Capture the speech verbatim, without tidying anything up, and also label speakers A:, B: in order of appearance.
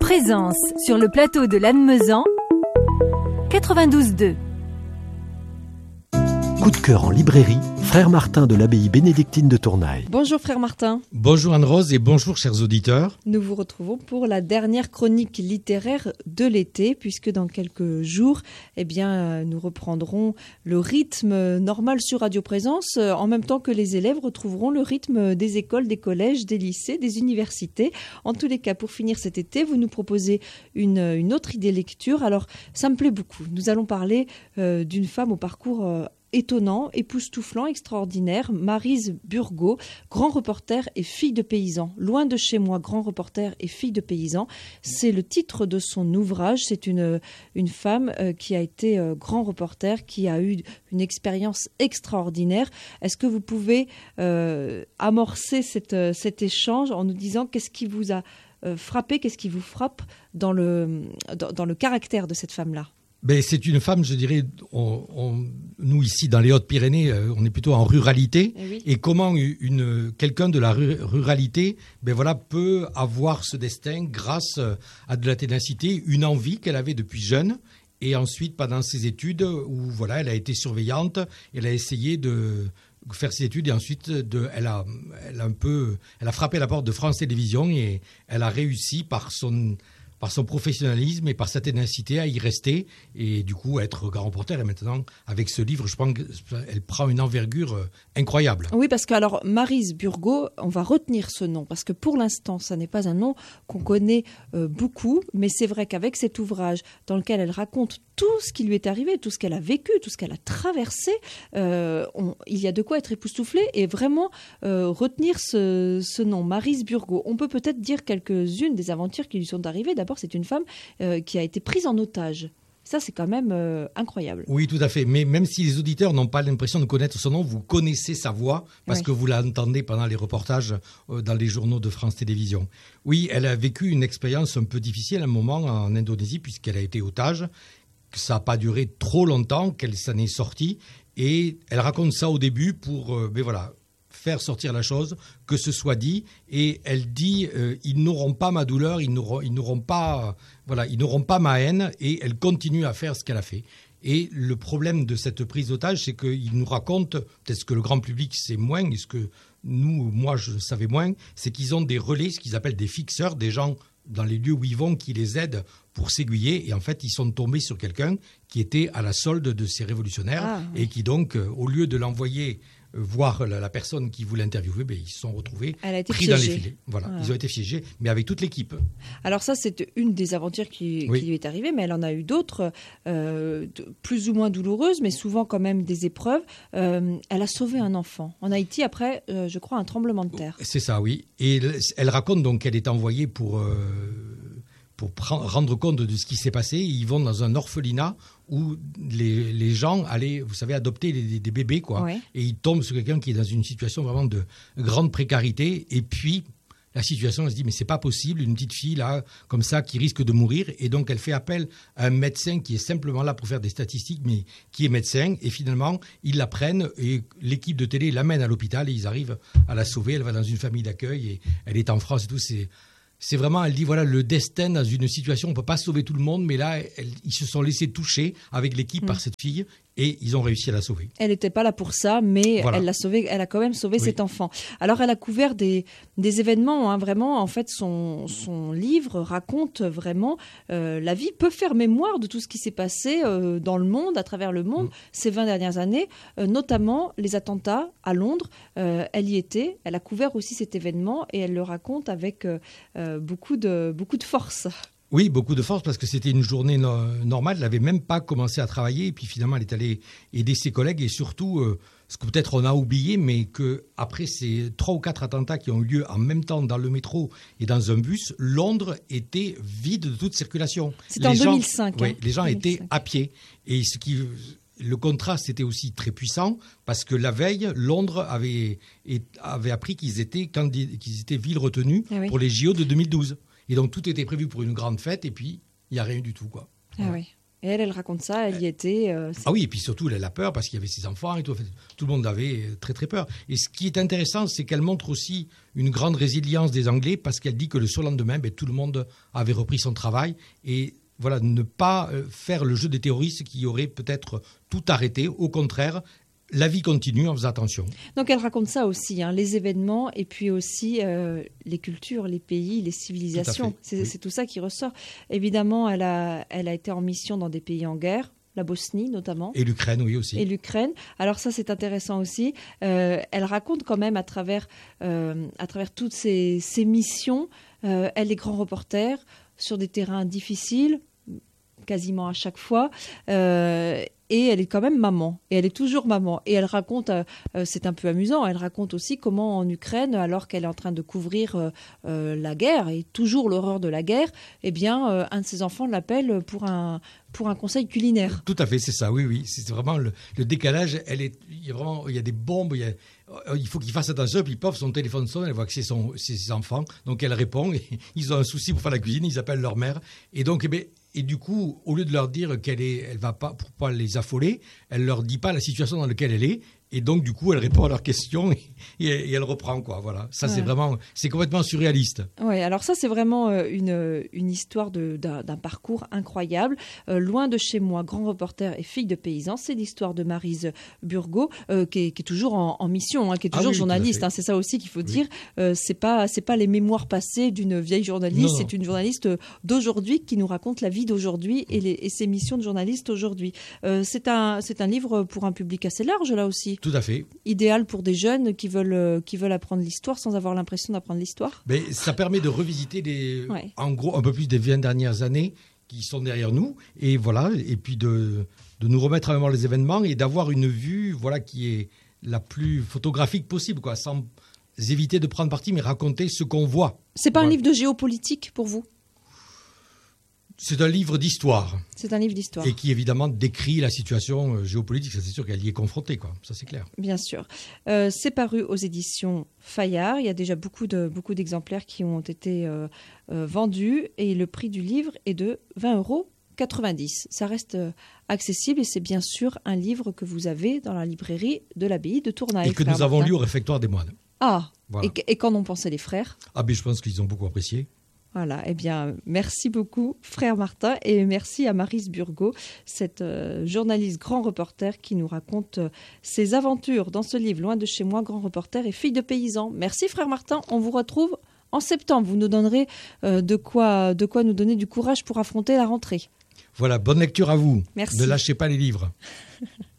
A: Présence sur le plateau de Lannemezan, quatre-vingt-douze deux.
B: Coup de cœur en librairie, Frère Martin de l'abbaye bénédictine de Tournaille.
C: Bonjour Frère Martin.
D: Bonjour Anne-Rose et bonjour chers auditeurs.
C: Nous vous retrouvons pour la dernière chronique littéraire de l'été, puisque dans quelques jours, eh bien, nous reprendrons le rythme normal sur Radio Présence, en même temps que les élèves retrouveront le rythme des écoles, des collèges, des lycées, des universités. En tous les cas, pour finir cet été, vous nous proposez une, une autre idée lecture. Alors, ça me plaît beaucoup. Nous allons parler euh, d'une femme au parcours euh, étonnant, époustouflant, extraordinaire, Maryse Burgot, grand reporter et fille de paysan. Loin de chez moi, grand reporter et fille de paysan. C'est le titre de son ouvrage. C'est une, une femme euh, qui a été euh, grand reporter, qui a eu une expérience extraordinaire. Est-ce que vous pouvez euh, amorcer cette, euh, cet échange en nous disant qu'est-ce qui vous a euh, frappé, qu'est-ce qui vous frappe dans le, dans, dans le caractère de cette femme-là?
D: Ben, c'est une femme, je dirais, on, on, nous ici dans les Hautes-Pyrénées, on est plutôt en ruralité.
C: Et, oui.
D: Et comment une, quelqu'un de la ruralité ben voilà, peut avoir ce destin grâce à de la ténacité, une envie qu'elle avait depuis jeune. Et ensuite, pendant ses études, où voilà, elle a été surveillante, elle a essayé de faire ses études et ensuite de, elle, a, elle, a un peu, elle a frappé la porte de France Télévisions et elle a réussi par son... par son professionnalisme et par sa ténacité à y rester et du coup être grand reporter. Et maintenant, avec ce livre, je pense qu'elle prend une envergure incroyable.
C: Oui, parce que alors Maryse Burgot, on va retenir ce nom, parce que pour l'instant, ça n'est pas un nom qu'on connaît euh, beaucoup, mais c'est vrai qu'avec cet ouvrage dans lequel elle raconte tout ce qui lui est arrivé, tout ce qu'elle a vécu, tout ce qu'elle a traversé, euh, on, il y a de quoi être époustouflé et vraiment euh, retenir ce, ce nom, Maryse Burgot. On peut peut-être dire quelques-unes des aventures qui lui sont arrivées. D'abord, c'est une femme euh, qui a été prise en otage. Ça, c'est quand même euh, incroyable.
D: Oui, tout à fait. Mais même si les auditeurs n'ont pas l'impression de connaître son nom, vous connaissez sa voix parce oui. que vous l'entendez pendant les reportages euh, dans les journaux de France Télévisions. Oui, elle a vécu une expérience un peu difficile à un moment en Indonésie puisqu'elle a été otage. Ça n'a pas duré trop longtemps qu'elle s'en est sortie. Et elle raconte ça au début pour... Euh, ben voilà, faire sortir la chose, que ce soit dit, et elle dit euh, ils n'auront pas ma douleur, ils n'auront, ils n'auront pas, voilà, ils n'auront pas ma haine, et elle continue à faire ce qu'elle a fait. Et le problème de cette prise d'otage, c'est qu'il nous raconte, peut-être que le grand public sait moins, et ce que nous, moi, je savais moins, c'est qu'ils ont des relais, ce qu'ils appellent des fixeurs, des gens dans les lieux où ils vont qui les aident pour s'aiguiller. Et en fait, ils sont tombés sur quelqu'un qui était à la solde de ces révolutionnaires ah, oui. et qui donc, euh, au lieu de l'envoyer voir la, la personne qui voulait interviewer, ben, ils se sont retrouvés pris piégée. Dans les filets. Voilà, ah. Ils ont été piégés, mais avec toute l'équipe.
C: Alors ça, c'est une des aventures qui, oui. qui lui est arrivée, mais elle en a eu d'autres, euh, plus ou moins douloureuses, mais souvent quand même des épreuves. Euh, elle a sauvé un enfant en Haïti après, euh, je crois, un tremblement de terre.
D: C'est ça, oui. Et elle raconte donc qu'elle est envoyée pour... Euh, pour prendre, rendre compte de ce qui s'est passé. Ils vont dans un orphelinat où les, les gens allaient, vous savez, adopter des, des bébés, quoi. Ouais. Et ils tombent sur quelqu'un qui est dans une situation vraiment de grande précarité. Et puis, la situation, elle se dit, mais c'est pas possible, une petite fille, là, comme ça, qui risque de mourir. Et donc, elle fait appel à un médecin qui est simplement là pour faire des statistiques, mais qui est médecin. Et finalement, ils la prennent et l'équipe de télé l'amène à l'hôpital et ils arrivent à la sauver. Elle va dans une famille d'accueil et elle est en France et tout. C'est... C'est vraiment, elle dit, voilà, le destin dans une situation, on ne peut pas sauver tout le monde, mais là, elle, ils se sont laissés toucher avec l'équipe mmh. par cette fille et ils ont réussi à la sauver.
C: Elle n'était pas là pour ça, mais voilà. elle, l'a sauvé, elle a quand même sauvé oui. cet enfant. Alors, elle a couvert des, des événements, hein, vraiment, en fait, son, son livre raconte vraiment, euh, la vie peut faire mémoire de tout ce qui s'est passé euh, dans le monde, à travers le monde, mmh. ces vingt dernières années, euh, notamment les attentats à Londres. Euh, elle y était, elle a couvert aussi cet événement et elle le raconte avec... Euh, Beaucoup de, beaucoup de force.
D: Oui, beaucoup de force parce que c'était une journée no- normale. Elle n'avait même pas commencé à travailler et puis finalement elle est allée aider ses collègues et surtout, euh, ce que peut-être on a oublié, mais qu'après ces trois ou quatre attentats qui ont eu lieu en même temps dans le métro et dans un bus, Londres était vide de toute circulation.
C: C'était les en gens, deux mille cinq.
D: Oui,
C: hein.
D: les gens
C: deux mille cinq.
D: Étaient à pied et ce qui... Le contraste était aussi très puissant parce que la veille, Londres avait, avait appris qu'ils étaient, qu'ils étaient ville retenue ah oui. pour les J O de deux mille douze. Et donc tout était prévu pour une grande fête et puis il n'y a rien du tout, quoi.
C: Ah
D: voilà.
C: oui. Et elle, elle raconte ça, elle y était. Euh,
D: ah oui, et puis surtout, elle a peur parce qu'il y avait ses enfants et tout. En fait, tout le monde avait très très peur. Et ce qui est intéressant, c'est qu'elle montre aussi une grande résilience des Anglais parce qu'elle dit que le surlendemain, ben, tout le monde avait repris son travail. Et voilà, ne pas faire le jeu des terroristes qui auraient peut-être tout arrêté. Au contraire, la vie continue en faisant attention.
C: Donc elle raconte ça aussi, hein, les événements et puis aussi euh, les cultures, les pays, les civilisations. C'est, oui. c'est tout ça qui ressort. Évidemment, elle a, elle a été en mission dans des pays en guerre, la Bosnie notamment.
D: Et l'Ukraine, oui aussi.
C: Et l'Ukraine. Alors ça, c'est intéressant aussi. Euh, elle raconte quand même à travers, euh, à travers toutes ces, ces missions, euh, elle est grand reporter sur des terrains difficiles, quasiment à chaque fois. Euh, Et elle est quand même maman, et elle est toujours maman. Et elle raconte, euh, c'est un peu amusant, elle raconte aussi comment en Ukraine, alors qu'elle est en train de couvrir euh, euh, la guerre, et toujours l'horreur de la guerre, eh bien, euh, un de ses enfants l'appelle pour un, pour un conseil culinaire.
D: Tout à fait, c'est ça, oui, oui. C'est vraiment le, le décalage. Elle est, il y a vraiment, il y a des bombes, il, y a, il faut qu'il fasse attention, puis pof, son téléphone sonne, elle voit que c'est son, c'est ses enfants, donc elle répond, et ils ont un souci pour faire la cuisine, ils appellent leur mère, et donc, eh bien, Et du coup, au lieu de leur dire qu'elle est, elle va pas, pour pas les affoler, elle leur dit pas la situation dans laquelle elle est. Et donc, du coup, elle répond à leurs questions et, et elle reprend, quoi. Voilà. Ça, ouais. c'est vraiment, c'est complètement surréaliste.
C: Oui, alors ça, c'est vraiment une, une histoire de, d'un, d'un parcours incroyable. Euh, loin de chez moi, grand reporter et fille de paysan, c'est l'histoire de Maryse Burgot, euh, qui, est, qui est toujours en, en mission, hein, qui est toujours ah oui, journaliste. Hein, c'est ça aussi qu'il faut oui. dire. Euh, c'est pas, c'est pas les mémoires passées d'une vieille journaliste. Non, c'est non. une journaliste d'aujourd'hui qui nous raconte la vie d'aujourd'hui et, les, et ses missions de journaliste aujourd'hui. Euh, c'est un, c'est un livre pour un public assez large, là aussi.
D: Tout à fait.
C: Idéal pour des jeunes qui veulent, qui veulent apprendre l'histoire sans avoir l'impression d'apprendre l'histoire.
D: Mais ça permet de revisiter les, ouais. en gros un peu plus des vingt dernières années qui sont derrière nous, et voilà, et puis de, de nous remettre à mémoire les événements et d'avoir une vue, voilà, qui est la plus photographique possible, quoi, sans éviter de prendre parti, mais raconter ce qu'on voit.
C: C'est pas
D: voilà.
C: un livre de géopolitique pour vous ?
D: C'est un livre d'histoire.
C: C'est un livre d'histoire.
D: Et qui, évidemment, décrit la situation géopolitique. Ça, c'est sûr qu'elle y est confrontée, quoi. Ça, c'est clair.
C: Bien sûr. Euh, c'est paru aux éditions Fayard. Il y a déjà beaucoup, de, beaucoup d'exemplaires qui ont été euh, euh, vendus. Et le prix du livre est de vingt euros quatre-vingt-dix. Ça reste euh, accessible et c'est bien sûr un livre que vous avez dans la librairie de l'abbaye de Tournai.
D: Et que nous avons lu au réfectoire des moines.
C: Ah,
D: voilà.
C: et, et qu'en ont pensé les frères ?
D: Ah, ben je pense qu'ils ont beaucoup apprécié.
C: Voilà, eh bien, merci beaucoup, frère Martin, et merci à Maryse Burgot, cette euh, journaliste grand reporter qui nous raconte euh, ses aventures dans ce livre, Loin de chez moi, grand reporter et fille de paysan. Merci, frère Martin, on vous retrouve en septembre. Vous nous donnerez euh, de quoi, de quoi nous donner du courage pour affronter la rentrée.
D: Voilà, bonne lecture à vous.
C: Merci.
D: Ne lâchez pas les livres.